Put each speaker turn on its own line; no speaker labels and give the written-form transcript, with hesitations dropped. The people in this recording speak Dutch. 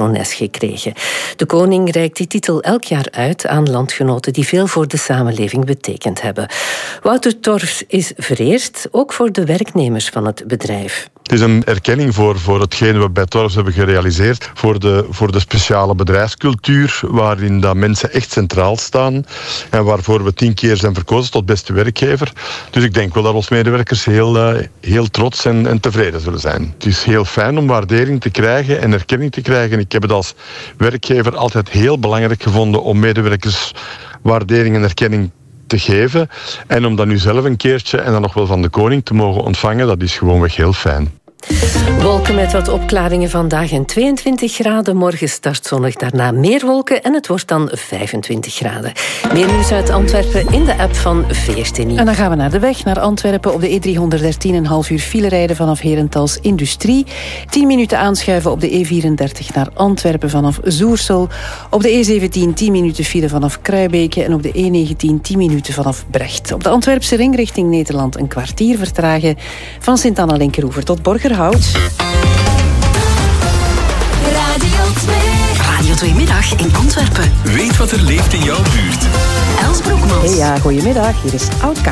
krones gekregen. De koning reikt die titel elk jaar uit aan landgenoten die veel voor de samenleving betekend hebben. Wouter Torfs is vereerd, ook voor de werknemers van het bedrijf.
Het is een erkenning voor hetgeen we bij Torfs hebben gerealiseerd. Voor de speciale bedrijfscultuur, waarin dat mensen echt centraal staan. En waarvoor we 10 keer zijn verkozen tot beste werkgever. Dus ik denk wel dat ons medewerkers heel trots en tevreden zullen zijn. Het is heel fijn om waardering te krijgen en erkenning te krijgen. Ik heb het als werkgever altijd heel belangrijk gevonden om medewerkers waardering en erkenning te geven. En om dat nu zelf een keertje en dan nog wel van de koning te mogen ontvangen, dat is gewoonweg heel fijn.
Wolken met wat opklaringen vandaag en 22 graden. Morgen start zonnig, daarna meer wolken en het wordt dan 25 graden. Meer nieuws uit Antwerpen in de app van VRT Nieuws.
En dan gaan we naar de weg, naar Antwerpen. Op de E313 een half uur file rijden vanaf Herentals Industrie. 10 minuten aanschuiven op de E34 naar Antwerpen vanaf Zoersel. Op de E17 10 minuten file vanaf Kruibeke. En op de E19 10 minuten vanaf Brecht. Op de Antwerpse ring richting Nederland een kwartier vertragen. Van Sint-Anna-Linkeroever tot Borgerhout.
Radio 2 Middag in Antwerpen.
Weet wat er leeft in jouw buurt.
Els Broekmans.
Hey, ja, goedemiddag. Hier is Oudka.